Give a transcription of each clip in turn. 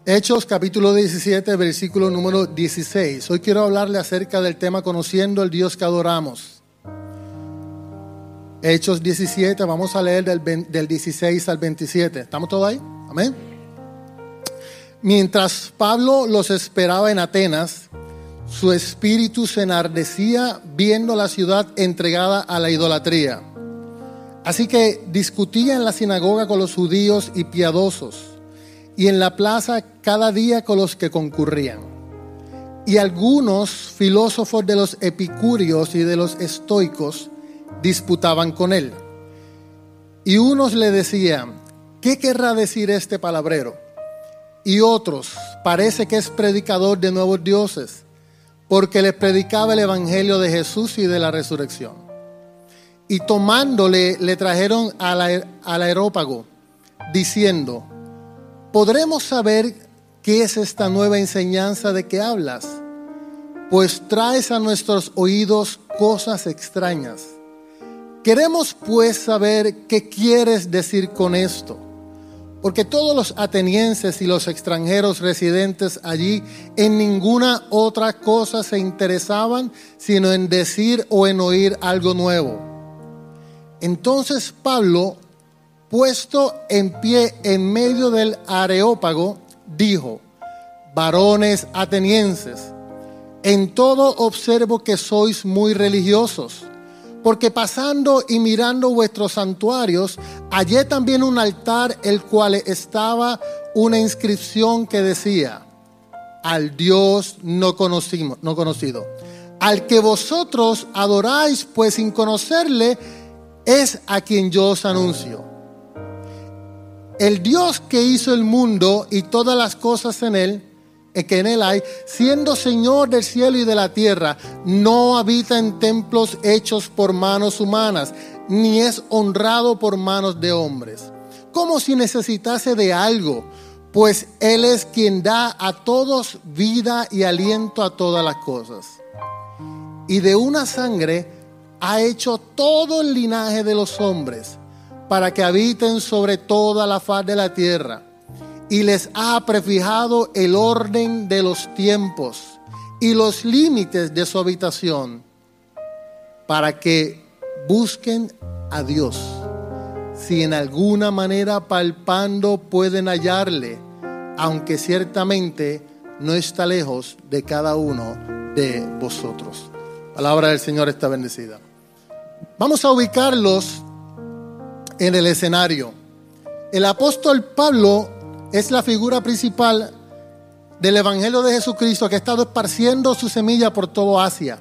Hechos capítulo 17, versículo número 16. Hoy quiero hablarle acerca del tema conociendo el Dios que adoramos. Hechos 17, vamos a leer del 16 al 27. ¿Estamos todos ahí? Amén. Mientras Pablo los esperaba en Atenas, su espíritu se enardecía viendo la ciudad entregada a la idolatría. Así que discutía en la sinagoga con los judíos y piadosos, y en la plaza cada día con los que concurrían. Y algunos filósofos de los epicúreos y de los estoicos disputaban con él. Y unos le decían: ¿qué querrá decir este palabrero? Y otros: parece que es predicador de nuevos dioses, porque les predicaba el evangelio de Jesús y de la resurrección. Y tomándole, le trajeron al Areópago, diciendo: ¿podremos saber qué es esta nueva enseñanza de que hablas? Pues traes a nuestros oídos cosas extrañas. Queremos pues saber qué quieres decir con esto. Porque todos los atenienses y los extranjeros residentes allí en ninguna otra cosa se interesaban, sino en decir o en oír algo nuevo. Entonces Pablo, puesto en pie en medio del Areópago, dijo: varones atenienses, en todo observo que sois muy religiosos, porque pasando y mirando vuestros santuarios, hallé también un altar, el cual estaba una inscripción que decía: al Dios no conocido, al que vosotros adoráis, pues sin conocerle, es a quien yo os anuncio. El Dios que hizo el mundo y todas las cosas en él, que en él hay, siendo Señor del cielo y de la tierra, no habita en templos hechos por manos humanas, ni es honrado por manos de hombres, como si necesitase de algo, pues Él es quien da a todos vida y aliento a todas las cosas. Y de una sangre ha hecho todo el linaje de los hombres, para que habiten sobre toda la faz de la tierra, y les ha prefijado el orden de los tiempos y los límites de su habitación, para que busquen a Dios, si en alguna manera palpando pueden hallarle, aunque ciertamente no está lejos de cada uno de vosotros. La palabra del Señor está bendecida. Vamos a ubicarlos en el escenario. El apóstol Pablo es la figura principal del evangelio de Jesucristo, que ha estado esparciendo su semilla por todo Asia.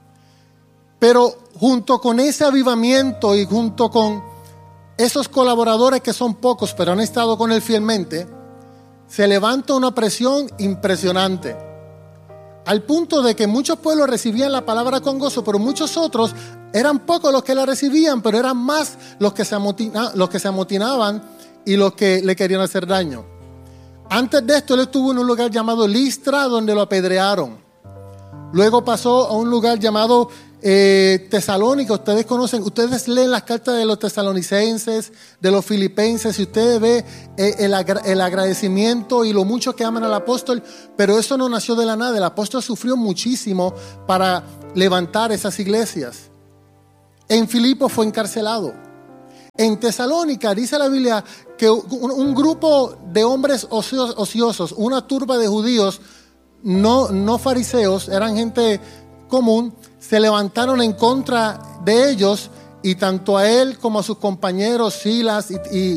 Pero junto con ese avivamiento y junto con esos colaboradores, que son pocos pero han estado con él fielmente, se levanta una presión impresionante, al punto de que muchos pueblos recibían la palabra con gozo, pero muchos otros eran pocos los que la recibían, pero eran más los que se amotinaban y los que le querían hacer daño. Antes de esto, él estuvo en un lugar llamado Listra, donde lo apedrearon. Luego pasó a un lugar llamado Tesalónica. Ustedes conocen, ustedes leen las cartas de los tesalonicenses, de los filipenses, y ustedes ven el agradecimiento y lo mucho que aman al apóstol. Pero eso no nació de la nada. El apóstol sufrió muchísimo para levantar esas iglesias. En Filipo fue encarcelado. En Tesalónica dice la Biblia que un grupo de hombres ociosos, una turba de judíos no fariseos, eran gente común, se levantaron en contra de ellos, y tanto a él como a sus compañeros Silas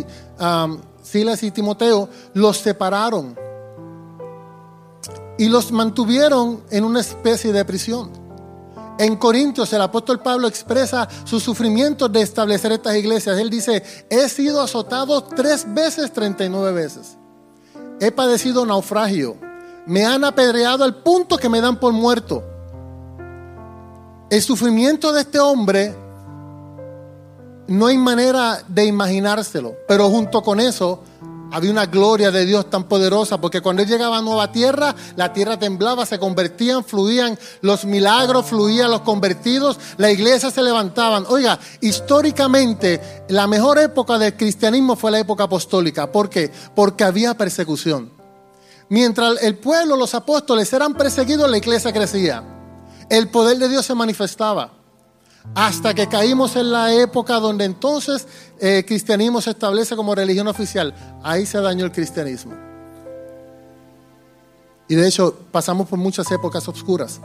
y Timoteo los separaron y los mantuvieron en una especie de prisión. En Corintios el apóstol Pablo expresa sus sufrimientos de establecer estas iglesias. Él dice: he sido azotado 3 veces, 39 veces. He padecido naufragio. Me han apedreado al punto que me dan por muerto. El sufrimiento de este hombre no hay manera de imaginárselo. Pero junto con eso había una gloria de Dios tan poderosa, porque cuando él llegaba a nueva tierra, la tierra temblaba, se convertían, fluían los milagros, fluían los convertidos, la iglesia se levantaban. Oiga, históricamente la mejor época del cristianismo fue la época apostólica. ¿Por qué? Porque había persecución. Mientras el pueblo, los apóstoles eran perseguidos, la iglesia crecía. El poder de Dios se manifestaba. Hasta que caímos en la época donde entonces el cristianismo se establece como religión oficial. Ahí se dañó el cristianismo. Y de hecho pasamos por muchas épocas oscuras.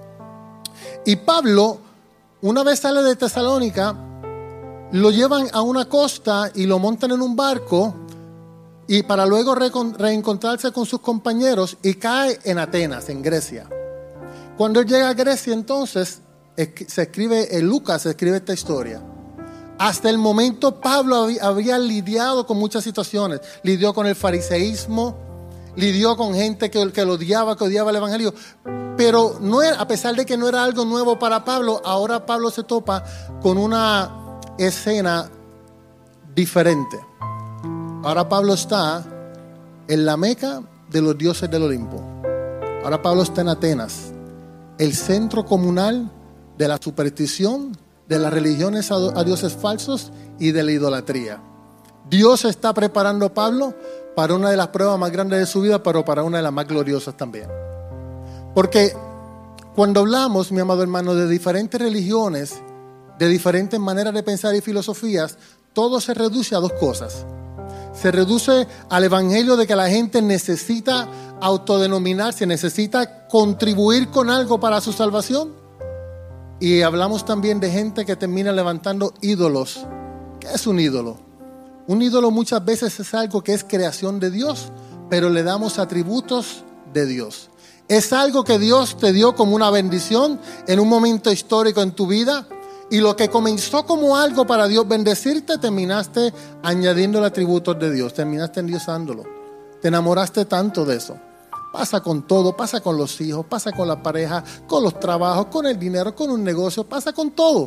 Y Pablo, una vez sale de Tesalónica, lo llevan a una costa y lo montan en un barco, y para luego reencontrarse con sus compañeros, y cae en Atenas, en Grecia. Cuando él llega a Grecia, entonces se escribe, en Lucas se escribe esta historia. Hasta el momento Pablo había lidiado con muchas situaciones. Lidió con el fariseísmo, lidió con gente que lo odiaba, que odiaba el evangelio. Pero no era, a pesar de que no era algo nuevo para Pablo, ahora Pablo se topa con una escena diferente. Ahora Pablo está en la Meca de los dioses del Olimpo. Ahora Pablo está en Atenas, el centro comunal de la superstición, de las religiones a dioses falsos y de la idolatría. Dios está preparando a Pablo para una de las pruebas más grandes de su vida, pero para una de las más gloriosas también. Porque cuando hablamos, mi amado hermano, de diferentes religiones, de diferentes maneras de pensar y filosofías, todo se reduce a dos cosas. Se reduce al evangelio de que la gente necesita autodenominarse, necesita contribuir con algo para su salvación. Y hablamos también de gente que termina levantando ídolos. ¿Qué es un ídolo? Un ídolo muchas veces es algo que es creación de Dios, pero le damos atributos de Dios. Es algo que Dios te dio como una bendición en un momento histórico en tu vida, y lo que comenzó como algo para Dios bendecirte, terminaste añadiendo atributos de Dios, terminaste endiosándolo. Te enamoraste tanto de eso. Pasa con todo, pasa con los hijos, pasa con la pareja, con los trabajos, con el dinero, con un negocio, pasa con todo.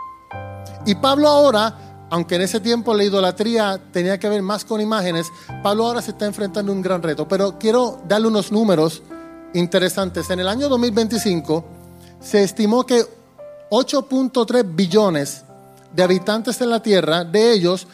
Y Pablo ahora, aunque en ese tiempo la idolatría tenía que ver más con imágenes, Pablo ahora se está enfrentando a un gran reto. Pero quiero darle unos números interesantes. En el año 2025 se estimó que 8.3 billones de habitantes en la tierra, de ellos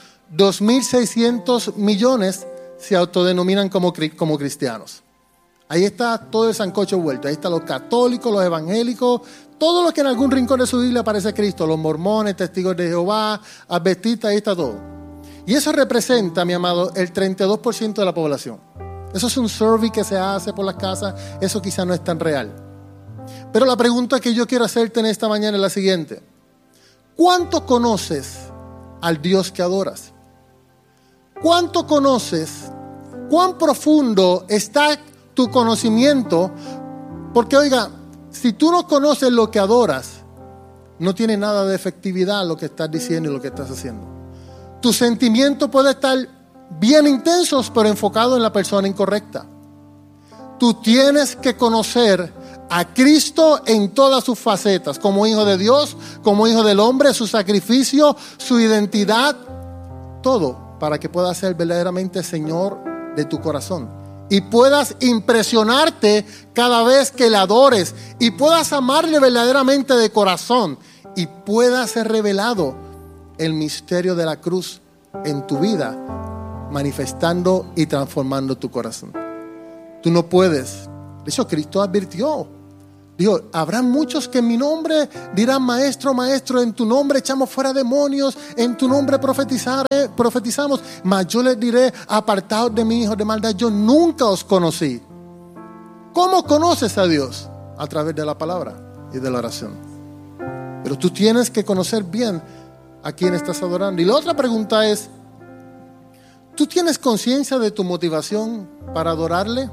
2.600 millones se autodenominan como cristianos. Ahí está todo el sancocho vuelto. Ahí están los católicos, los evangélicos, todo lo que en algún rincón de su Biblia aparece Cristo. Los mormones, testigos de Jehová, adventistas, ahí está todo. Y eso representa, mi amado, el 32% de la población. Eso es un survey que se hace por las casas. Eso quizá no es tan real. Pero la pregunta que yo quiero hacerte en esta mañana es la siguiente. ¿Cuánto conoces al Dios que adoras? ¿Cuánto conoces? ¿Cuán profundo está tu conocimiento? Porque oiga, si tú no conoces lo que adoras, no tiene nada de efectividad lo que estás diciendo y lo que estás haciendo. Tus sentimientos pueden estar bien intensos, pero enfocados en la persona incorrecta. Tú tienes que conocer a Cristo en todas sus facetas, como hijo de Dios, como hijo del hombre, su sacrificio, su identidad, todo, para que puedas ser verdaderamente Señor de tu corazón. Y puedas impresionarte cada vez que le adores, y puedas amarle verdaderamente de corazón, y pueda ser revelado el misterio de la cruz en tu vida, manifestando y transformando tu corazón. Tú no puedes. De hecho, Cristo advirtió. Dijo, habrá muchos que en mi nombre dirán, maestro, maestro, en tu nombre echamos fuera demonios, en tu nombre profetizamos, mas yo les diré, apartaos de mí, hijos de maldad, yo nunca os conocí. ¿Cómo conoces a Dios? A través de la palabra y de la oración. Pero tú tienes que conocer bien a quién estás adorando. Y la otra pregunta es, ¿tú tienes conciencia de tu motivación para adorarle?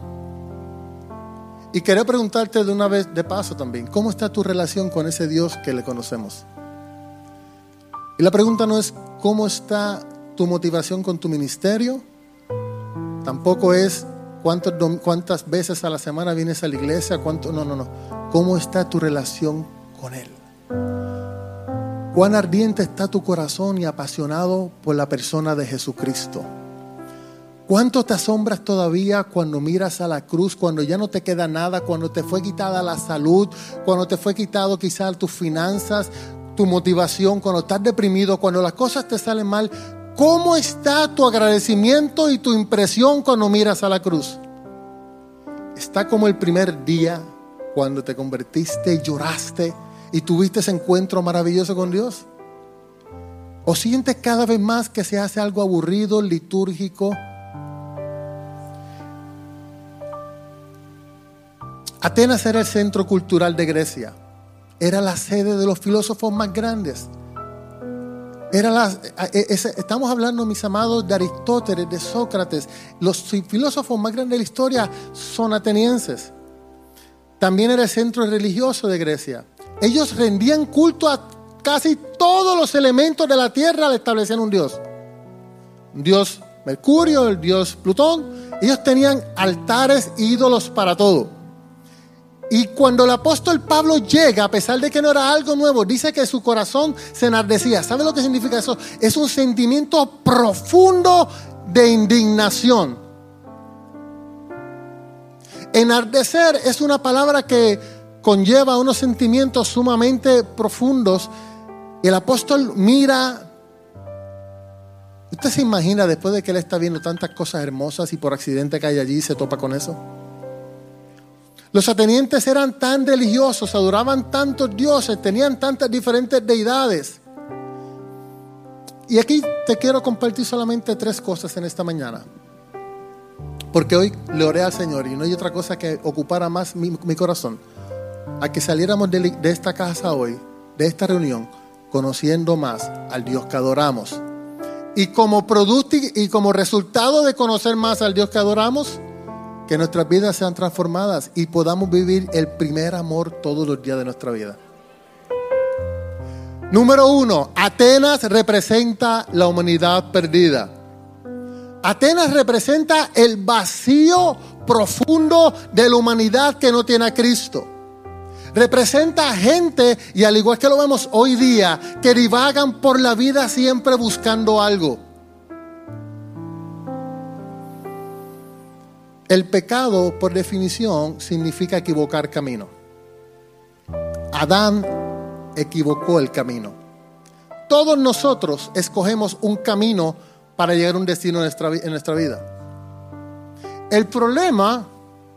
Y quería preguntarte de una vez de paso también, ¿cómo está tu relación con ese Dios que le conocemos? Y la pregunta no es cómo está tu motivación con tu ministerio, tampoco es cuántas veces a la semana vienes a la iglesia, no. ¿Cómo está tu relación con Él? ¿Cuán ardiente está tu corazón y apasionado por la persona de Jesucristo? ¿Cuánto te asombras todavía cuando miras a la cruz, cuando ya no te queda nada, cuando te fue quitada la salud, cuando te fue quitado quizás tus finanzas, tu motivación, cuando estás deprimido, cuando las cosas te salen mal? ¿Cómo está tu agradecimiento y tu impresión cuando miras a la cruz? está como el primer día cuando te convertiste y lloraste y tuviste ese encuentro maravilloso con Dios? ¿O sientes cada vez más que se hace algo aburrido, litúrgico? Atenas era el centro cultural de Grecia. Era la sede de los filósofos más grandes. Estamos hablando, mis amados, de Aristóteles, de Sócrates. Los filósofos más grandes de la historia son atenienses. También era el centro religioso de Grecia. Ellos rendían culto a casi todos los elementos de la tierra, le establecían un dios. Un dios Mercurio, el dios Plutón. Ellos tenían altares, ídolos para todo. Y cuando el apóstol Pablo llega, a pesar de que no era algo nuevo, dice que su corazón se enardecía. ¿Sabe lo que significa eso? Es un sentimiento profundo de indignación. Enardecer es una palabra que conlleva unos sentimientos sumamente profundos. Y el apóstol mira. ¿Usted se imagina después de que él está viendo tantas cosas hermosas y por accidente cae allí y se topa con eso? Los atenienses eran tan religiosos, adoraban tantos dioses, tenían tantas diferentes deidades. Y aquí te quiero compartir solamente 3 cosas en esta mañana. Porque hoy le oré al Señor y no hay otra cosa que ocupara más mi corazón. A que saliéramos de esta casa hoy, de esta reunión, conociendo más al Dios que adoramos. Y como producto y como resultado de conocer más al Dios que adoramos, que nuestras vidas sean transformadas y podamos vivir el primer amor todos los días de nuestra vida. Número 1, Atenas representa la humanidad perdida. Atenas representa el vacío profundo de la humanidad que no tiene a Cristo. Representa gente, y al igual que lo vemos hoy día, que divagan por la vida siempre buscando algo. El pecado, por definición, significa equivocar camino. Adán equivocó el camino. Todos nosotros escogemos un camino para llegar a un destino en nuestra vida. El problema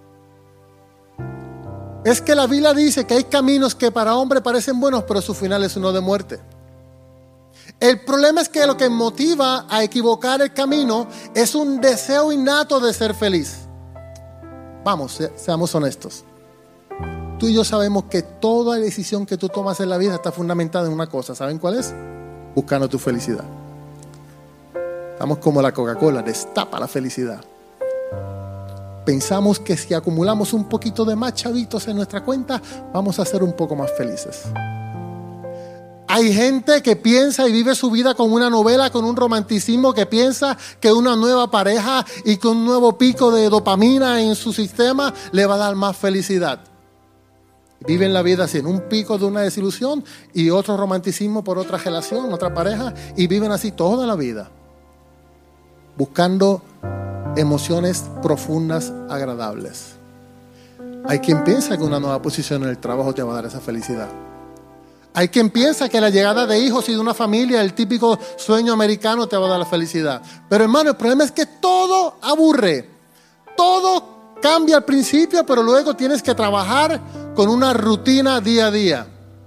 es que la Biblia dice que hay caminos que para hombre parecen buenos, pero su final es uno de muerte. El problema es que lo que motiva a equivocar el camino es un deseo innato de ser feliz. Vamos, seamos honestos. Tú y yo sabemos que toda decisión que tú tomas en la vida está fundamentada en una cosa. ¿Saben cuál es? Buscando tu felicidad. Estamos como la Coca-Cola, destapa la felicidad. Pensamos que si acumulamos un poquito de más chavitos en nuestra cuenta, vamos a ser un poco más felices. Hay gente que piensa y vive su vida como una novela, con un romanticismo, que piensa que una nueva pareja y con un nuevo pico de dopamina en su sistema le va a dar más felicidad. Viven la vida así, en un pico de una desilusión y otro romanticismo por otra relación, otra pareja, y viven así toda la vida, buscando emociones profundas, agradables. Hay quien piensa que una nueva posición en el trabajo te va a dar esa felicidad. Hay quien piensa que la llegada de hijos y de una familia, el típico sueño americano, te va a dar la felicidad. Pero hermano, el problema es que todo aburre. Todo cambia al principio, pero luego tienes que trabajar con una rutina día a día.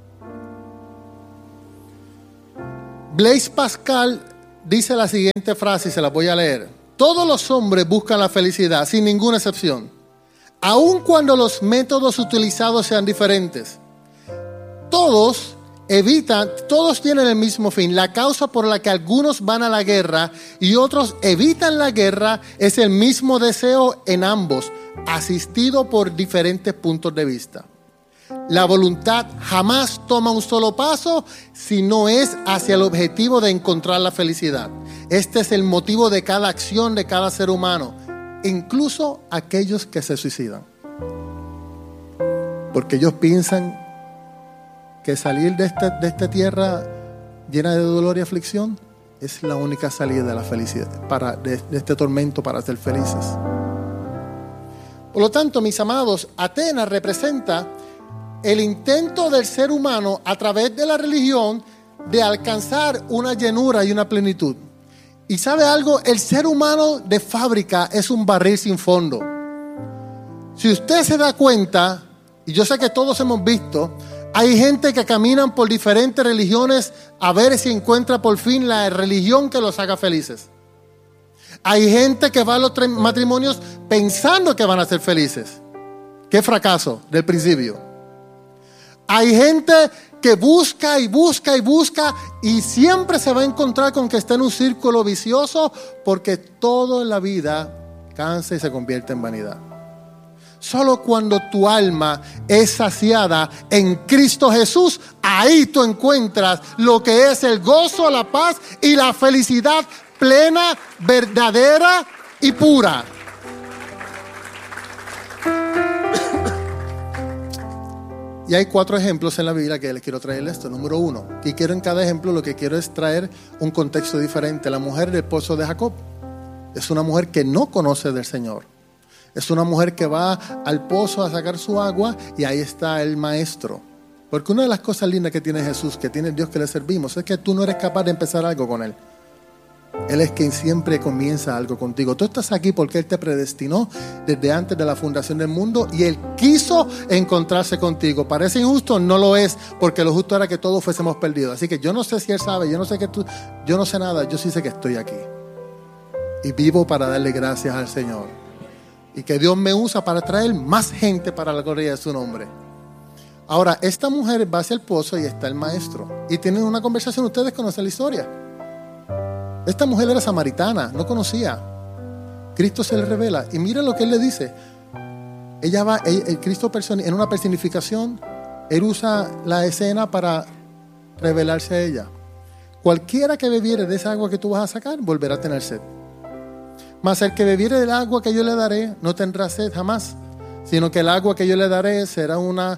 Blaise Pascal dice la siguiente frase y se la voy a leer. Todos los hombres buscan la felicidad, sin ninguna excepción, aun cuando los métodos utilizados sean diferentes. Todos tienen el mismo fin. La causa por la que algunos van a la guerra y otros evitan la guerra es el mismo deseo en ambos, asistido por diferentes puntos de vista. La voluntad jamás toma un solo paso si no es hacia el objetivo de encontrar la felicidad. Este es el motivo de cada acción de cada ser humano, incluso aquellos que se suicidan. Porque ellos piensan que salir de esta tierra llena de dolor y aflicción es la única salida de la felicidad, de este tormento para ser felices. Por lo tanto, mis amados, Atenas representa el intento del ser humano a través de la religión de alcanzar una llenura y una plenitud. Y ¿sabe algo? El ser humano de fábrica es un barril sin fondo. Si usted se da cuenta, y yo sé que todos hemos visto, hay gente que caminan por diferentes religiones a ver si encuentra por fin la religión que los haga felices. Hay gente que va a los matrimonios pensando que van a ser felices. Qué fracaso del principio. Hay gente que busca y busca y busca y siempre se va a encontrar con que está en un círculo vicioso, porque todo en la vida cansa y se convierte en vanidad. Solo cuando tu alma es saciada en Cristo Jesús, ahí tú encuentras lo que es el gozo, la paz y la felicidad plena, verdadera y pura. Y hay 4 ejemplos en la Biblia que les quiero traer esto. Número 1, y quiero en cada ejemplo, lo que quiero es traer un contexto diferente. La mujer del pozo de Jacob es una mujer que no conoce del Señor. Es una mujer que va al pozo a sacar su agua y ahí está el maestro. Porque una de las cosas lindas que tiene Jesús, que tiene el Dios que le servimos, es que tú no eres capaz de empezar algo con Él. Él es quien siempre comienza algo contigo. Tú estás aquí porque Él te predestinó desde antes de la fundación del mundo y Él quiso encontrarse contigo. ¿Parece injusto? No lo es, porque lo justo era que todos fuésemos perdidos. Así que yo no sé si Él sabe, yo no sé nada, yo sí sé que estoy aquí. Y vivo para darle gracias al Señor. Y que Dios me usa para traer más gente para la gloria de su nombre. Ahora, esta mujer va hacia el pozo y está el maestro. Y tienen una conversación, ustedes conocen la historia. Esta mujer era samaritana, no conocía. Cristo se le revela y miren lo que Él le dice. El Cristo en una personificación, Él usa la escena para revelarse a ella. Cualquiera que bebiere de esa agua que tú vas a sacar, volverá a tener sed. Mas el que bebiere del agua que yo le daré, no tendrá sed jamás, sino que el agua que yo le daré será una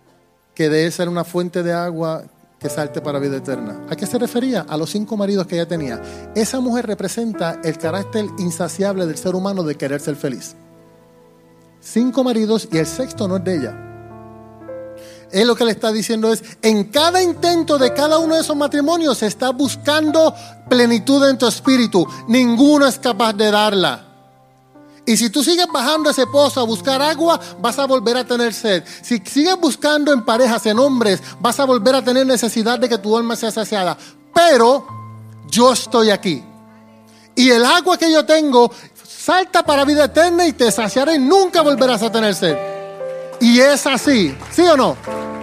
fuente de agua que salte para vida eterna. ¿A qué se refería? A los 5 maridos que ella tenía. Esa mujer representa el carácter insaciable del ser humano de querer ser feliz. 5 maridos y el 6º no es de ella. Él lo que le está diciendo es, en cada intento de cada uno de esos matrimonios se está buscando plenitud en tu espíritu. Ninguno es capaz de darla. Y si tú sigues bajando ese pozo a buscar agua, vas a volver a tener sed. Si sigues buscando en parejas, en hombres, vas a volver a tener necesidad de que tu alma sea saciada. Pero yo estoy aquí. Y el agua que yo tengo salta para vida eterna y te saciaré y nunca volverás a tener sed. Y es así, ¿sí o no?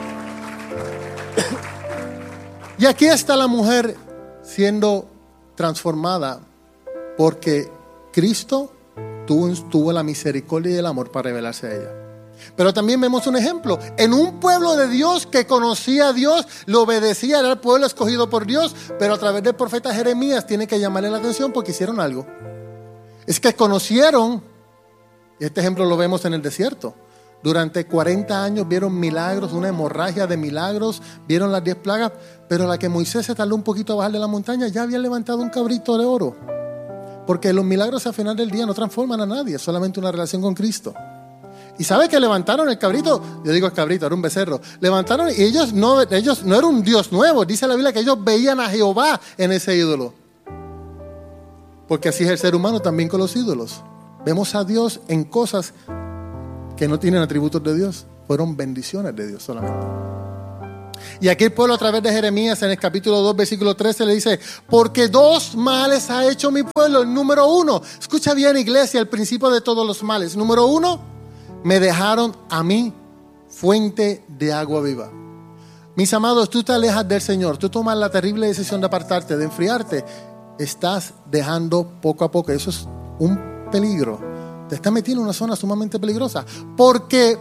Y aquí está la mujer siendo transformada porque Cristo tuvo la misericordia y el amor para revelarse a ella. Pero también vemos un ejemplo. En un pueblo de Dios que conocía a Dios, le obedecía, era el pueblo escogido por Dios, pero a través del profeta Jeremías tiene que llamarle la atención porque hicieron algo. Es que conocieron, y este ejemplo lo vemos en el desierto. Durante 40 años vieron milagros, una hemorragia de milagros, vieron las 10 plagas, pero la que Moisés se tardó un poquito a bajar de la montaña, ya habían levantado un cabrito de oro. Porque los milagros al final del día no transforman a nadie, es solamente una relación con Cristo. Y ¿sabe que levantaron el cabrito? Yo digo el cabrito, era un becerro. Levantaron y ellos no era un Dios nuevo. Dice la Biblia que ellos veían a Jehová en ese ídolo. Porque así es el ser humano también con los ídolos. Vemos a Dios en cosas que no tienen atributos de Dios. Fueron bendiciones de Dios solamente. Y aquí el pueblo a través de Jeremías en el capítulo 2 versículo 13 le dice, porque 2 males ha hecho mi pueblo. El número 1, escucha bien iglesia, el principio de todos los males. Número 1, me dejaron a mí fuente de agua viva. Mis amados, tú te alejas del Señor, tú tomas la terrible decisión de apartarte, de enfriarte, estás dejando poco a poco. Eso es un peligro. Te estás metiendo en una zona sumamente peligrosa, porque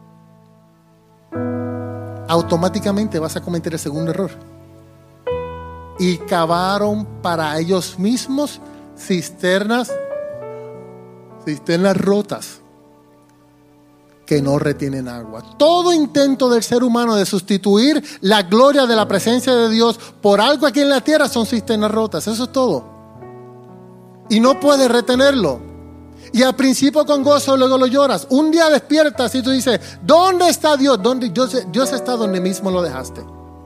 automáticamente vas a cometer el segundo error. Y cavaron para ellos mismos cisternas rotas que no retienen agua. Todo intento del ser humano de sustituir la gloria de la presencia de Dios por algo aquí en la tierra son cisternas rotas. Eso es todo. Y no puedes retenerlo. Y al principio con gozo, luego lo lloras. Un día despiertas y tú dices, ¿dónde está Dios? Dios está donde mismo lo dejaste.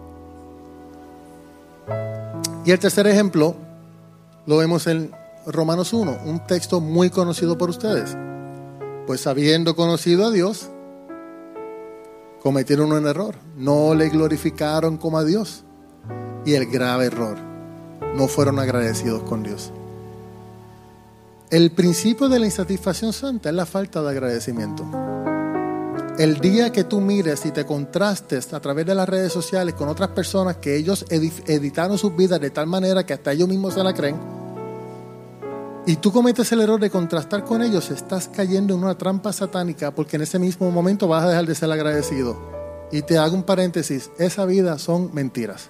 Y el tercer ejemplo lo vemos en Romanos 1, un texto muy conocido por ustedes. Pues habiendo conocido a Dios, cometieron un error. No le glorificaron como a Dios. Y el grave error, no fueron agradecidos con Dios. El principio de la insatisfacción santa es la falta de agradecimiento. El día que tú mires y te contrastes a través de las redes sociales con otras personas que ellos editaron sus vidas de tal manera que hasta ellos mismos se la creen, y tú cometes el error de contrastar con ellos, estás cayendo en una trampa satánica, porque en ese mismo momento vas a dejar de ser agradecido. Y te hago un paréntesis, esa vida son mentiras.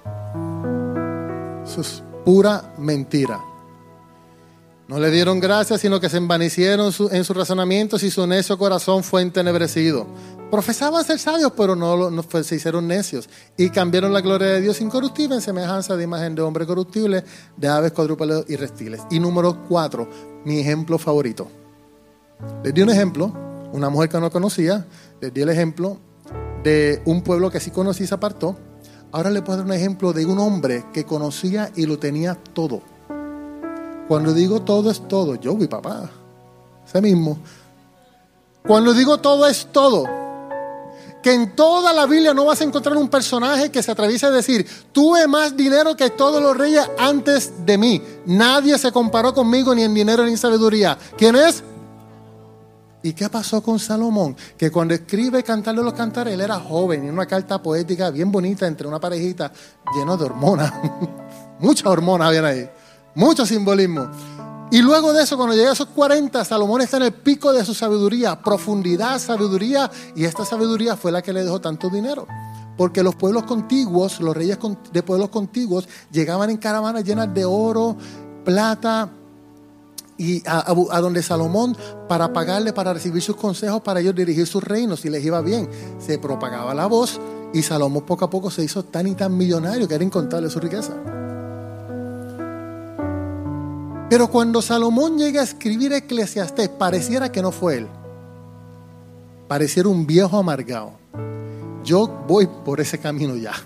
Eso es pura mentira. No le dieron gracias, sino que se envanecieron en sus razonamientos y su necio corazón fue entenebrecido. Profesaban ser sabios, pero se hicieron necios y cambiaron la gloria de Dios incorruptible en semejanza de imagen de hombre corruptible, de aves, cuadrúpedos y reptiles. Y número 4, mi ejemplo favorito. Les di un ejemplo, una mujer que no conocía, les di el ejemplo de un pueblo que sí conocí y se apartó. Ahora les puedo dar un ejemplo de un hombre que conocía y lo tenía todo. Cuando digo todo es todo, yo mi papá, ese mismo. Cuando digo todo es todo, que en toda la Biblia no vas a encontrar un personaje que se atraviese a decir, tuve más dinero que todos los reyes antes de mí. Nadie se comparó conmigo ni en dinero ni en sabiduría. ¿Quién es? ¿Y qué pasó con Salomón? Que cuando escribe Cantar de los Cantares, él era joven, en una carta poética bien bonita entre una parejita lleno de hormonas. Muchas hormonas habían ahí. Mucho simbolismo. Y luego de eso, cuando llega a esos 40, Salomón está en el pico de su sabiduría, profundidad, sabiduría, y esta sabiduría fue la que le dejó tanto dinero. Porque los pueblos contiguos, los reyes de pueblos contiguos, llegaban en caravanas llenas de oro, plata, y a donde Salomón, para pagarle, para recibir sus consejos, para ellos dirigir sus reinos, y les iba bien. Se propagaba la voz, y Salomón poco a poco se hizo tan y tan millonario que era incontable su riqueza. Pero cuando Salomón llega a escribir Eclesiastés, pareciera que no fue él. Pareciera un viejo amargado. Yo voy por ese camino ya.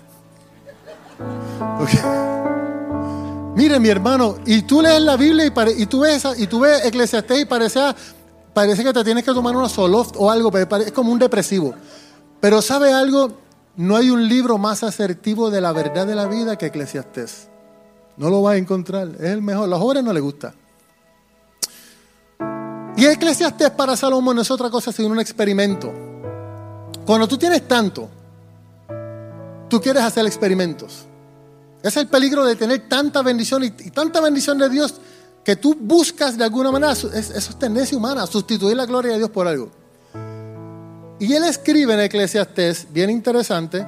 Okay. Mire, mi hermano, y tú lees la Biblia y tú ves Eclesiastés y parece que te tienes que tomar una Zoloft o algo, es como un depresivo. Pero ¿sabe algo? No hay un libro más asertivo de la verdad de la vida que Eclesiastés. No lo vas a encontrar, es el mejor. A los jóvenes no les gusta. Y Eclesiastés para Salomón no es otra cosa sino un experimento. Cuando tú tienes tanto, tú quieres hacer experimentos. Es el peligro de tener tanta bendición y tanta bendición de Dios que tú buscas de alguna manera, eso es tendencia humana, sustituir la gloria de Dios por algo. Y él escribe en Eclesiastés, bien interesante,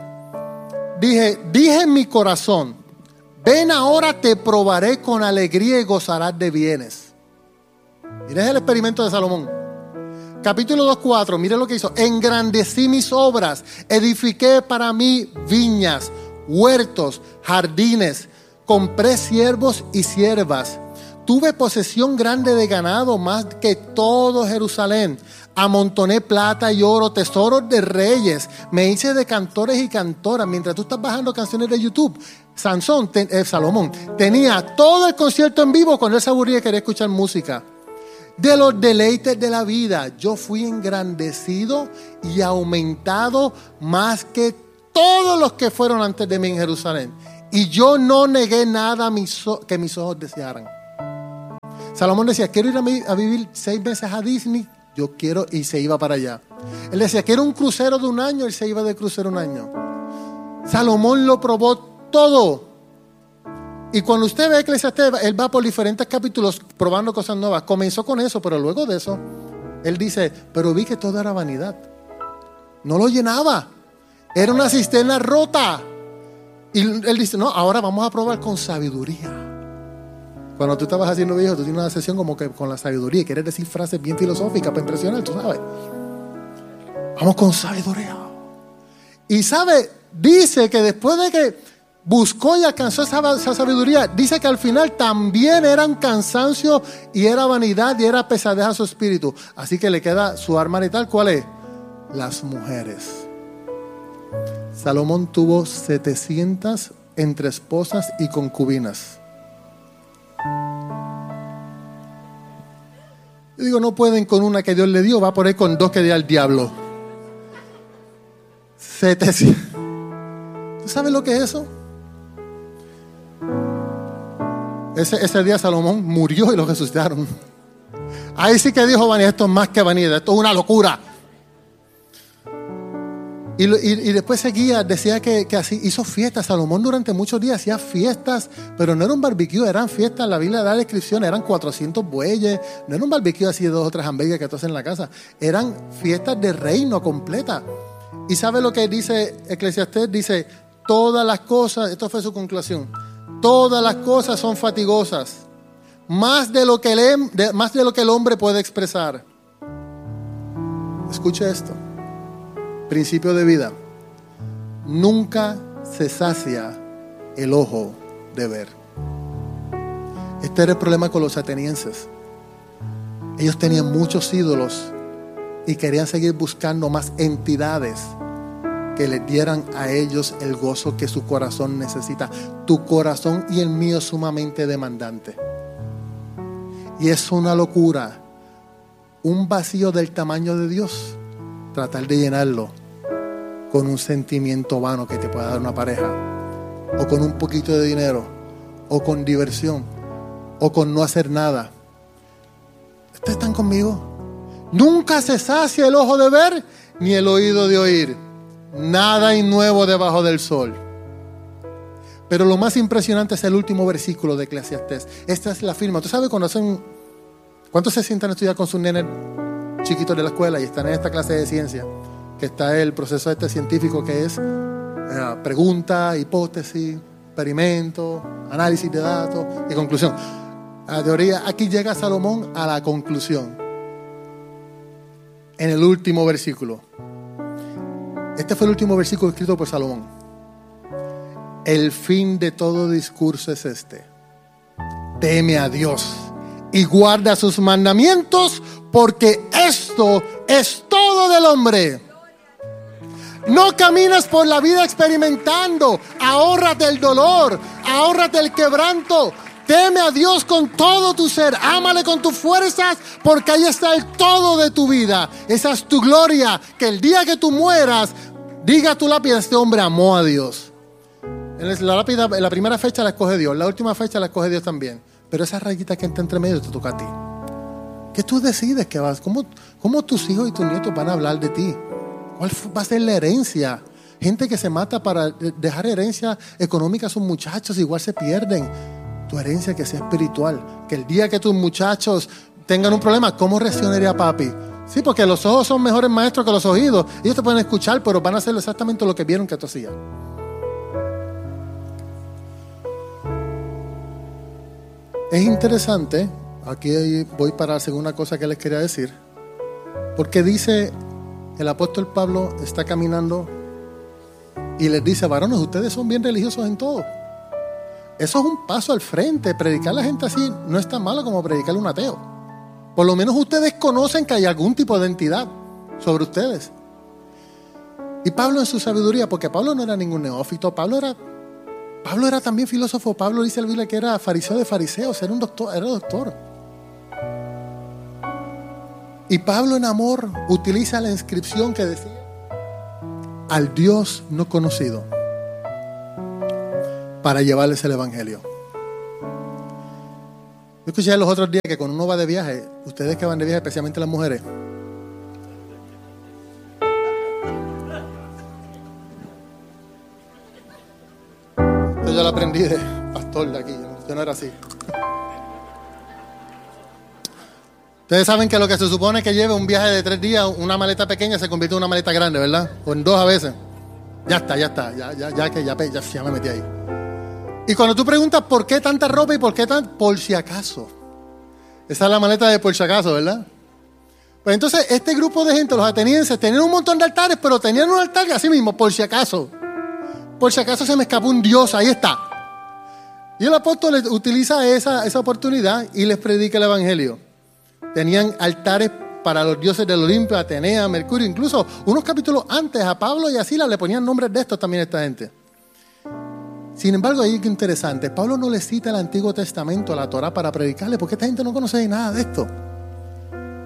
dije en mi corazón, ven ahora te probaré con alegría y gozarás de bienes. Mire el experimento de Salomón. Capítulo 2:4, mire lo que hizo. Engrandecí mis obras, edifiqué para mí viñas, huertos, jardines, compré siervos y siervas. Tuve posesión grande de ganado, más que todo Jerusalén. Amontoné plata y oro, tesoros de reyes. Me hice de cantores y cantoras. Mientras tú estás bajando canciones de YouTube, Salomón tenía todo el concierto en vivo cuando él se aburría y quería escuchar música. De los deleites de la vida, yo fui engrandecido y aumentado más que todos los que fueron antes de mí en Jerusalén. Y yo no negué nada que mis ojos desearan. Salomón decía, quiero ir a vivir 6 meses a Disney. Yo quiero, y se iba para allá. Él decía, quiero un crucero de 1 año. Él se iba de crucero 1 año. Salomón lo probó todo. Y cuando usted ve Eclesiastés, él va por diferentes capítulos probando cosas nuevas. Comenzó con eso, pero luego de eso, él dice, pero vi que todo era vanidad. No lo llenaba. Era una cisterna rota. Y él dice, no, ahora vamos a probar con sabiduría. Cuando tú estabas haciendo viejo, tú tienes una sesión como que con la sabiduría. Quieres decir frases bien filosóficas para impresionar, tú sabes. Vamos con sabiduría. Y sabe, dice que después de que buscó y alcanzó esa sabiduría, dice que al final también era un cansancio y era vanidad y era pesadez a su espíritu. Así que le queda su arma letal. ¿Cuál es? Las mujeres. Salomón tuvo 700 entre esposas y concubinas. Yo digo, no pueden con una que Dios le dio, va a poner con dos que dio al diablo. 700. ¿Tú sabes lo que es eso? Ese día Salomón murió y lo resucitaron. Ahí sí que dijo vanidad, esto es más que vanidad, esto es una locura. Y después seguía, decía que así hizo fiestas. Salomón durante muchos días hacía fiestas, pero no era un barbecue, eran fiestas. La Biblia da la descripción, eran 400 bueyes. No era un barbecue así de 2 o 3 hamburguesas que tú haces en la casa. Eran fiestas de reino completa. ¿Y sabe lo que dice Eclesiastés? Dice, todas las cosas, esto fue su conclusión, todas las cosas son fatigosas, más de lo que el hombre puede expresar. Escuche esto. Principio de vida. Nunca se sacia el ojo de ver. Este era el problema con los atenienses. Ellos tenían muchos ídolos y querían seguir buscando más entidades que les dieran a ellos el gozo que su corazón necesita. Tu corazón y el mío es sumamente demandante. Y es una locura, un vacío del tamaño de Dios, tratar de llenarlo con un sentimiento vano que te pueda dar una pareja, o con un poquito de dinero, o con diversión, o con no hacer nada. ¿Ustedes están conmigo? Nunca se sacia el ojo de ver, ni el oído de oír. Nada hay nuevo debajo del sol. Pero lo más impresionante es el último versículo de Eclesiastés. Esta es la firma. ¿Tú sabes cuántos se sientan a estudiar con sus nenes chiquitos de la escuela y están en esta clase de ciencia? Que está el proceso científico que es pregunta, hipótesis, experimento, análisis de datos y conclusión. La teoría, aquí llega Salomón a la conclusión. En el último versículo. Este fue el último versículo escrito por Salomón. El fin de todo discurso es este: teme a Dios y guarda sus mandamientos, porque esto es todo del hombre. No camines por la vida experimentando. Ahórrate el dolor, ahórrate el quebranto. Teme a Dios con todo tu ser, ámale con tus fuerzas, porque ahí está el todo de tu vida. Esa es tu gloria, que el día que tú mueras, diga tu lápida, este hombre amó a Dios. La lápida, la primera fecha la escoge Dios, la última fecha la escoge Dios también. Pero esa rayita que está entre medio te toca a ti. ¿Qué tú decides que vas? ¿Cómo tus hijos y tus nietos van a hablar de ti? ¿Cuál va a ser la herencia? Gente que se mata para dejar herencia económica a sus muchachos, igual se pierden. Tu herencia que sea espiritual. Que el día que tus muchachos tengan un problema, ¿cómo reaccionaría papi? Sí, porque los ojos son mejores maestros que los oídos. Ellos te pueden escuchar, pero van a hacer exactamente lo que vieron que tú hacías. Es interesante, aquí voy para la segunda cosa que les quería decir, porque dice, el apóstol Pablo está caminando y les dice, varones, ustedes son bien religiosos en todo. Eso es un paso al frente. Predicar a la gente así no es tan malo como predicarle a un ateo. Por lo menos ustedes conocen que hay algún tipo de entidad sobre ustedes. Y Pablo en su sabiduría, porque Pablo no era ningún neófito, Pablo era también filósofo. Pablo dice en la Biblia que era fariseo de fariseos, era doctor. Y Pablo en amor utiliza la inscripción que decía: al Dios no conocido, para llevarles el evangelio. Yo escuché los otros días que cuando uno va de viaje, ustedes que van de viaje, especialmente las mujeres, yo lo aprendí de pastor de aquí, yo no era así. Ustedes saben que lo que se supone que lleve un viaje de 3 días, una maleta pequeña se convierte en una maleta grande, ¿verdad? O en 2 a veces. Ya está, ya me metí ahí. Y cuando tú preguntas por qué tanta ropa y por qué por si acaso. Esa es la maleta de por si acaso, ¿verdad? Pues entonces este grupo de gente, los atenienses, tenían un montón de altares, pero tenían un altar así mismo, por si acaso. Por si acaso se me escapó un dios, ahí está. Y el apóstol utiliza esa oportunidad y les predica el evangelio. Tenían altares para los dioses del Olimpio, Atenea, Mercurio. Incluso unos capítulos antes a Pablo y a Silas le ponían nombres de estos también a esta gente. Sin embargo, ahí es interesante. Pablo no le cita el Antiguo Testamento, la Torá, para predicarle, porque esta gente no conoce nada de esto.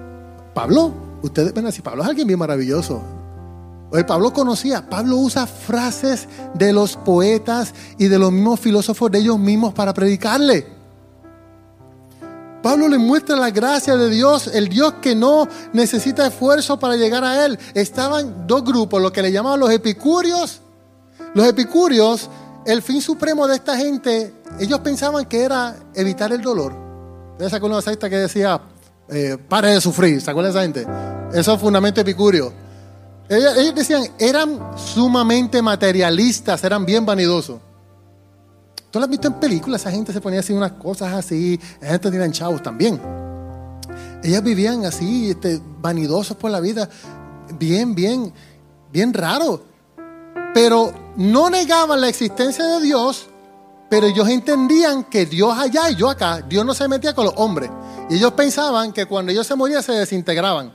Pablo, ustedes ven así, Pablo es alguien bien maravilloso. Pablo conocía, Pablo usa frases de los poetas y de los mismos filósofos de ellos mismos para predicarle. Pablo le muestra la gracia de Dios, el Dios que no necesita esfuerzo para llegar a Él. Estaban dos grupos, lo que le llamaban los epicúreos. Los epicúreos, el fin supremo de esta gente, ellos pensaban que era evitar el dolor. ¿Ustedes se acuerdan de esa secta que decía, pare de sufrir? ¿Se acuerdan de esa gente? Eso es fundamento epicúreo. Ellos decían, eran sumamente materialistas, eran bien vanidosos. ¿Tú lo has visto en películas? Esa gente se ponía así unas cosas así. La gente tenía chavos también. Ellas vivían así, vanidosos por la vida. Bien raro. Pero no negaban la existencia de Dios, pero ellos entendían que Dios allá y yo acá. Dios no se metía con los hombres. Y ellos pensaban que cuando ellos se morían se desintegraban.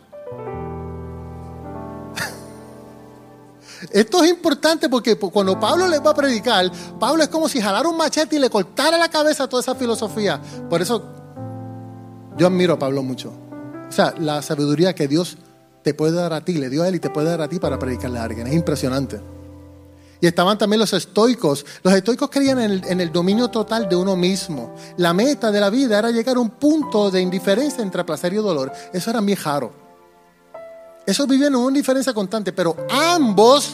Esto es importante porque cuando Pablo les va a predicar, Pablo es como si jalara un machete y le cortara la cabeza a toda esa filosofía. Por eso yo admiro a Pablo mucho. O sea, la sabiduría que Dios te puede dar a ti, le dio a él y te puede dar a ti para predicarle a alguien. Es impresionante. Y estaban también los estoicos. Los estoicos creían en el dominio total de uno mismo. La meta de la vida era llegar a un punto de indiferencia entre placer y dolor. Eso era bien raro. Esos vivían en una diferencia constante, pero ambos,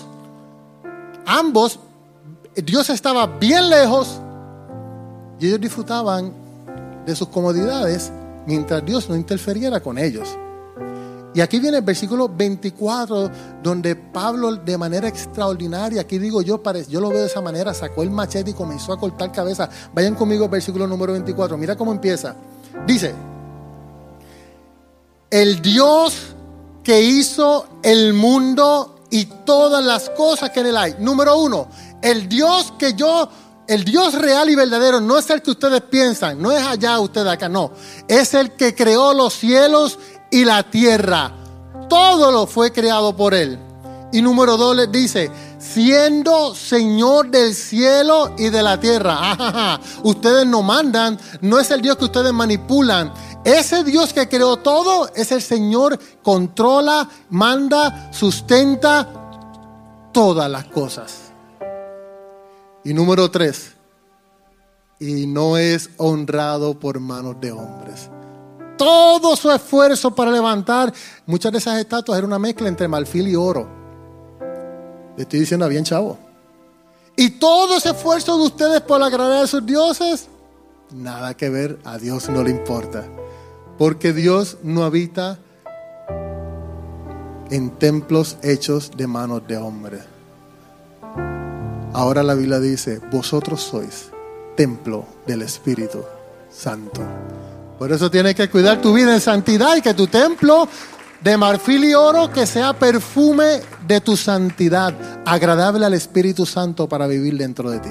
Dios estaba bien lejos y ellos disfrutaban de sus comodidades mientras Dios no interferiera con ellos. Y aquí viene el versículo 24, donde Pablo de manera extraordinaria, aquí digo yo lo veo de esa manera, sacó el machete y comenzó a cortar cabeza. Vayan conmigo al versículo número 24, mira cómo empieza. Dice, el Dios que hizo el mundo y todas las cosas que en él hay. Número uno, el Dios real y verdadero no es el que ustedes piensan, no es allá, ustedes acá, no. Es el que creó los cielos y la tierra. Todo lo fue creado por él. Y número dos les dice, siendo Señor del cielo y de la tierra. Ustedes no mandan, no es el Dios que ustedes manipulan. Ese Dios que creó todo es el Señor, controla, manda, sustenta todas las cosas. Y número 3, y no es honrado por manos de hombres. Todo su esfuerzo para levantar, muchas de esas estatuas era una mezcla entre marfil y oro. Le estoy diciendo bien, chavo. Y todo ese esfuerzo de ustedes por agradar a sus dioses, nada que ver, a Dios no le importa. Porque Dios no habita en templos hechos de manos de hombres. Ahora la Biblia dice, vosotros sois templo del Espíritu Santo. Por eso tienes que cuidar tu vida en santidad y que tu templo de marfil y oro que sea perfume de tu santidad, agradable al Espíritu Santo para vivir dentro de ti.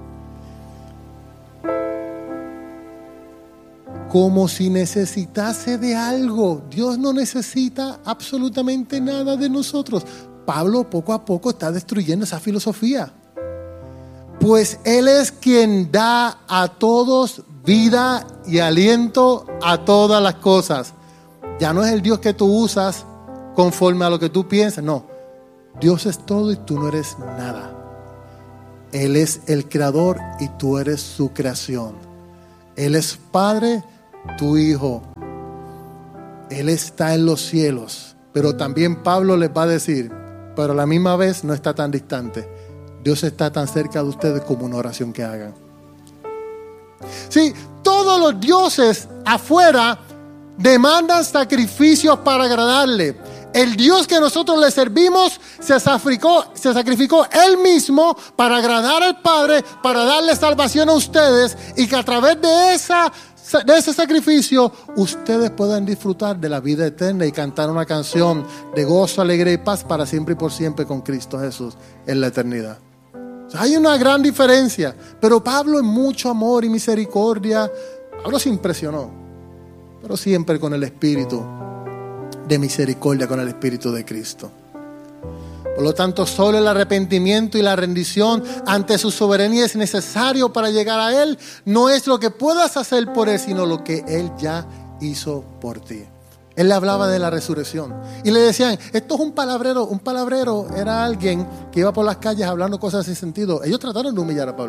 Como si necesitase de algo. Dios no necesita absolutamente nada de nosotros. Pablo poco a poco está destruyendo esa filosofía. Pues Él es quien da a todos vida y aliento a todas las cosas. Ya no es el Dios que tú usas conforme a lo que tú piensas. No, Dios es todo y tú no eres nada. Él es el creador y tú eres su creación. Él es Padre, tu Hijo. Él está en los cielos. Pero también Pablo les va a decir, pero a la misma vez no está tan distante. Dios está tan cerca de ustedes como una oración que hagan. Sí, todos los dioses afuera demandan sacrificios para agradarle. El Dios que nosotros le servimos se sacrificó Él mismo para agradar al Padre, para darle salvación a ustedes y que a través de ese sacrificio ustedes puedan disfrutar de la vida eterna y cantar una canción de gozo, alegría y paz para siempre y por siempre con Cristo Jesús en la eternidad. O sea, hay una gran diferencia, pero Pablo en mucho amor y misericordia, Pablo se impresionó, pero siempre con el espíritu de misericordia, con el espíritu de Cristo. Por lo tanto, solo el arrepentimiento y la rendición ante su soberanía es necesario para llegar a Él. No es lo que puedas hacer por Él, sino lo que Él ya hizo por ti. Él le hablaba de la resurrección. Y le decían, esto es un palabrero. Un palabrero era alguien que iba por las calles hablando cosas sin sentido. Ellos trataron de humillar a Pablo.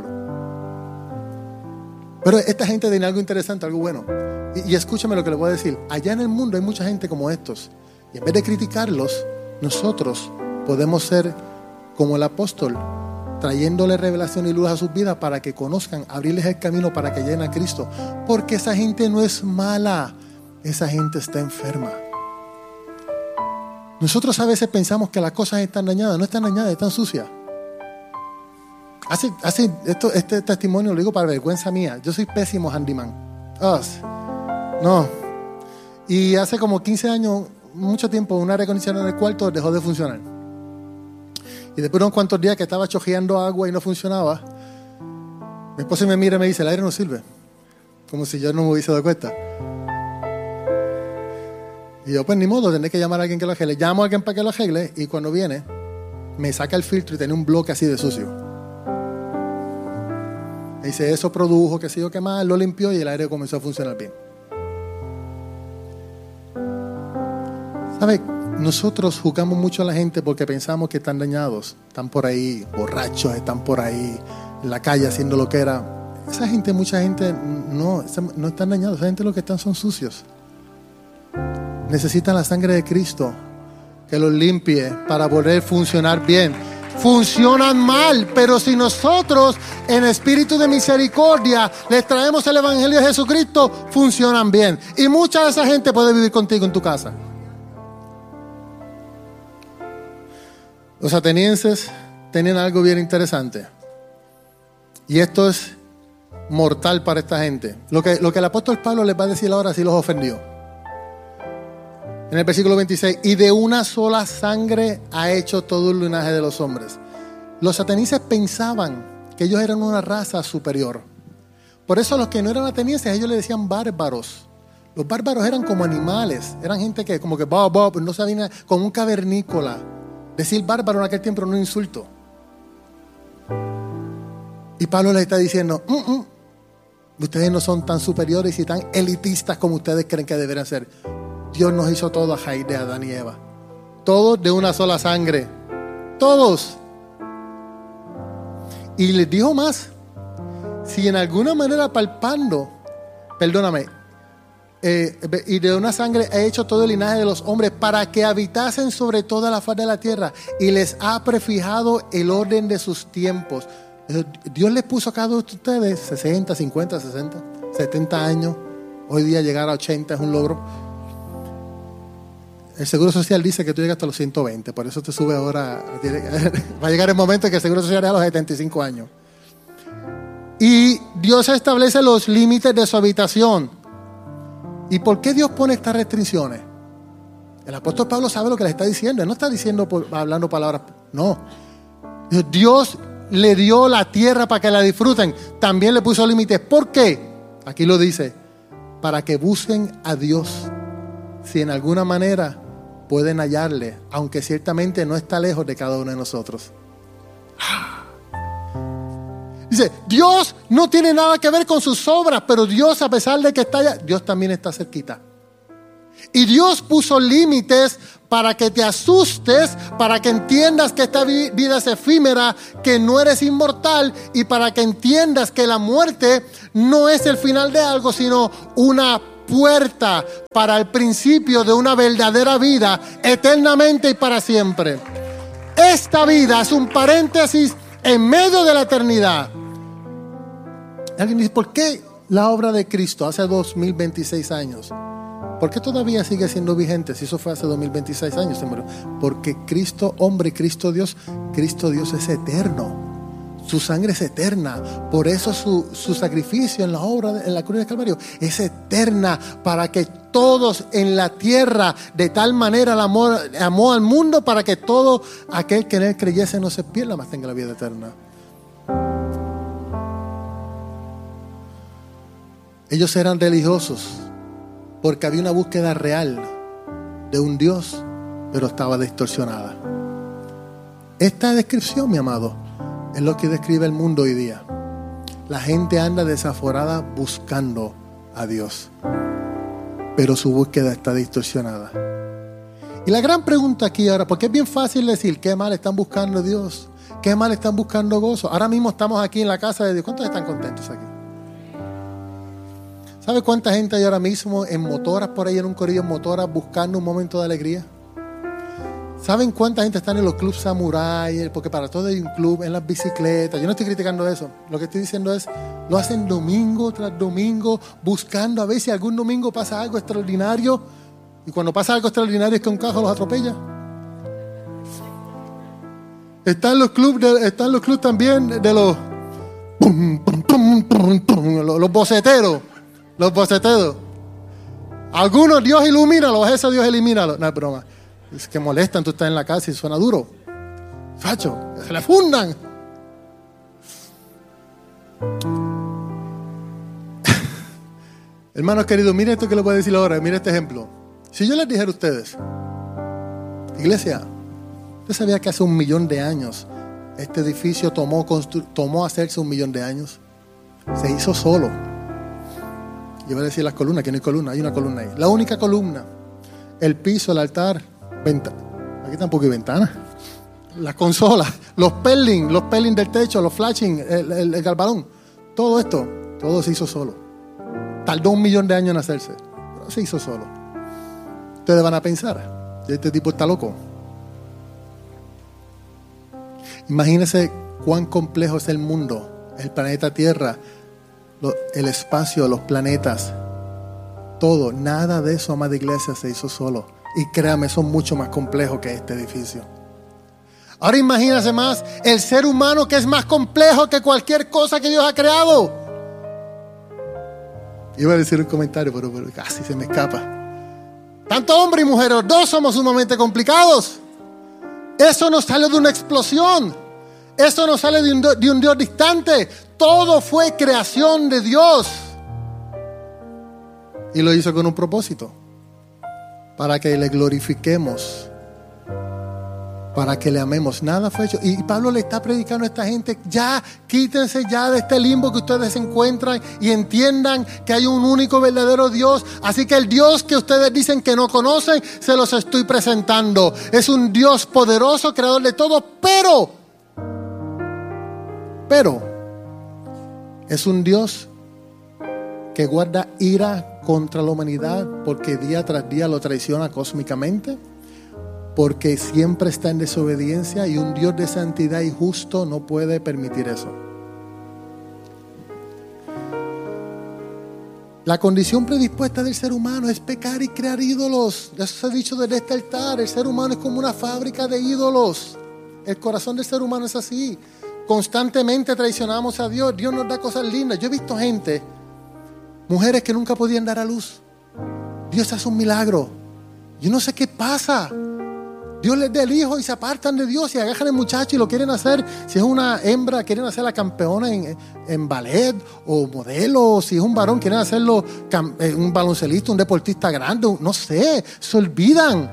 Pero esta gente tiene algo interesante, algo bueno. Y escúchame lo que les voy a decir. Allá en el mundo hay mucha gente como estos. Y en vez de criticarlos, nosotros podemos ser como el apóstol, trayéndole revelación y luz a sus vidas para que conozcan, abrirles el camino para que lleguen a Cristo. Porque esa gente no es mala. Esa gente está enferma. Nosotros a veces pensamos que las cosas están dañadas. No están dañadas, están sucias. Este testimonio lo digo para vergüenza mía. Yo soy pésimo handyman. No. Y hace como 15 años, mucho tiempo, un aire acondicionado en el cuarto dejó de funcionar. Y después de unos cuantos días que estaba chojeando agua y no funcionaba, mi esposa me mira y me dice, el aire no sirve. Como si yo no me hubiese dado cuenta. Y yo, pues ni modo, tendré que llamar a alguien que lo arregle. Llamo a alguien para que lo arregle y cuando viene, me saca el filtro y tiene un bloque así de sucio. Me dice, eso produjo, que sé yo qué más, lo limpió y el aire comenzó a funcionar bien. ¿Sabe? Nosotros juzgamos mucho a la gente porque pensamos que están dañados. Están por ahí, borrachos, están por ahí en la calle haciendo lo que era. Esa gente, mucha gente, no están dañados. Esa gente lo que están son sucios. Necesitan la sangre de Cristo que los limpie para poder funcionar bien. Funcionan mal, pero si nosotros en espíritu de misericordia les traemos el evangelio de Jesucristo, funcionan bien. Y mucha de esa gente puede vivir contigo en tu casa. Los atenienses tenían algo bien interesante. Y esto es mortal para esta gente. Lo que el apóstol Pablo les va a decir ahora sí los ofendió. En el versículo 26, y de una sola sangre ha hecho todo el linaje de los hombres. Los atenienses pensaban que ellos eran una raza superior. Por eso los que no eran atenienses, ellos le decían bárbaros. Los bárbaros eran como animales, eran gente que como que no sabían, como un cavernícola. Decir bárbaro en aquel tiempo era un insulto. Y Pablo les está diciendo, ustedes no son tan superiores y tan elitistas como ustedes creen que deberían ser. Dios nos hizo todos a raíz de Adán y Eva. Todos de una sola sangre. Todos. Y les dijo más. Si en alguna manera palpando, y de una sangre ha hecho todo el linaje de los hombres para que habitasen sobre toda la faz de la tierra y les ha prefijado el orden de sus tiempos. Dios les puso a cada uno de ustedes 60, 50, 60, 70 años. Hoy día llegar a 80 es un logro. El Seguro Social dice que tú llegas hasta los 120, por eso te sube ahora. Va a llegar el momento en que el Seguro Social es a los 75 años. Y Dios establece los límites de su habitación. ¿Y por qué Dios pone estas restricciones? El apóstol Pablo sabe lo que le está diciendo. Él no está diciendo, hablando palabras. No. Dios le dio la tierra para que la disfruten. También le puso límites. ¿Por qué? Aquí lo dice. Para que busquen a Dios. Si en alguna manera pueden hallarle, aunque ciertamente no está lejos de cada uno de nosotros. Dice, Dios no tiene nada que ver con sus obras, pero Dios, a pesar de que está allá, Dios también está cerquita. Y Dios puso límites para que te asustes, para que entiendas que esta vida es efímera, que no eres inmortal, y para que entiendas que la muerte no es el final de algo, sino una puerta para el principio de una verdadera vida, eternamente y para siempre. Esta vida es un paréntesis en medio de la eternidad. Alguien dice, ¿por qué la obra de Cristo hace 2026 años? ¿Por qué todavía sigue siendo vigente si eso fue hace 2026 años? Porque Cristo hombre, Cristo Dios es eterno. Su sangre es eterna. Por eso su sacrificio en la obra, en la cruz del Calvario, es eterna. Para que todos en la tierra, de tal manera amó al mundo, para que todo aquel que en él creyese no se pierda, mas tenga la vida eterna. Ellos eran religiosos porque había una búsqueda real de un Dios, pero estaba distorsionada. Esta descripción, mi amado, es lo que describe el mundo hoy día. La gente anda desaforada buscando a Dios. pero su búsqueda está distorsionada. Y la gran pregunta aquí ahora, porque es bien fácil decir, ¿qué mal están buscando Dios? ¿Qué mal están buscando gozo? Ahora mismo estamos aquí en la casa de Dios. ¿Cuántos están contentos aquí? ¿Sabe cuánta gente hay ahora mismo en motoras, por ahí en un corillo en motoras, buscando un momento de alegría? ¿Saben cuánta gente está en los clubs samurái? Porque para todo hay un club, en las bicicletas. Yo no estoy criticando eso. Lo que estoy diciendo es, lo hacen domingo tras domingo, buscando a ver si algún domingo pasa algo extraordinario. Y cuando pasa algo extraordinario es que un carro los atropella. Están los clubs también de los boceteros. Los boceteros. Algunos Dios ilumínalos, ese Dios elimínalos. No es broma. Es que molestan, tú estás en la casa y suena duro. Facho, se le fundan. Hermanos queridos, miren esto que les voy a decir ahora. Miren este ejemplo. Si yo les dijera a ustedes, iglesia, ¿usted sabía que hace 1.000.000 de años este edificio tomó hacerse 1.000.000 de años? Se hizo solo. Yo voy a decir las columnas, que no hay columna, hay una columna ahí. La única columna, el piso, el altar, aquí tampoco hay ventana. Las consolas, los pelling del techo, los flashing, el galvanón. Todo esto, todo se hizo solo. Tardó 1.000.000 de años en hacerse, pero se hizo solo. Ustedes van a pensar, este tipo está loco. Imagínense cuán complejo es el mundo, el planeta Tierra, el espacio, los planetas, todo. Nada de eso, amada iglesia, se hizo solo. Y créame, son mucho más complejos que este edificio. Ahora imagínense más el ser humano, que es más complejo que cualquier cosa que Dios ha creado. Iba a decir un comentario, pero casi se me escapa. Tanto hombre y mujer, los dos somos sumamente complicados. Eso no sale de una explosión. Eso no sale de un Dios distante. Todo fue creación de Dios. Y lo hizo con un propósito. Para que le glorifiquemos. Para que le amemos. Nada fue hecho. Y Pablo le está predicando a esta gente: ya, quítense ya de este limbo que ustedes se encuentran y entiendan que hay un único verdadero Dios. Así que el Dios que ustedes dicen que no conocen, se los estoy presentando. Es un Dios poderoso, creador de todo, pero es un Dios que guarda ira contra la humanidad porque día tras día lo traiciona cósmicamente, porque siempre está en desobediencia, y un Dios de santidad y justo no puede permitir eso. La condición predispuesta del ser humano es pecar y crear ídolos. Eso se ha dicho desde este altar. El ser humano es como una fábrica de ídolos. El corazón del ser humano es así. Constantemente traicionamos a Dios. Dios nos da cosas lindas. Yo he visto gente, mujeres que nunca podían dar a luz. Dios hace un milagro. Yo no sé qué pasa. Dios les da el hijo y se apartan de Dios y agarran al muchacho y lo quieren hacer. Si es una hembra, quieren hacer la campeona en ballet o modelo. Si es un varón, quieren hacerlo un baloncelista, un deportista grande. No sé, se olvidan.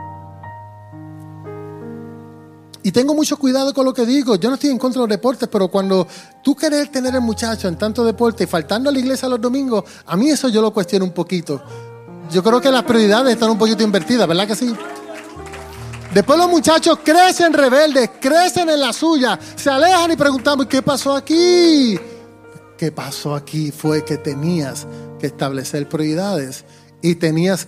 Y tengo mucho cuidado con lo que digo. Yo no estoy en contra de los deportes, pero cuando tú querés tener el muchacho en tanto deporte y faltando a la iglesia los domingos, a mí eso yo lo cuestiono un poquito. Yo creo que las prioridades están un poquito invertidas, ¿verdad que sí? Después los muchachos crecen rebeldes, crecen en la suya, se alejan y preguntamos: ¿qué pasó aquí? ¿Qué pasó aquí? Fue que tenías que establecer prioridades y tenías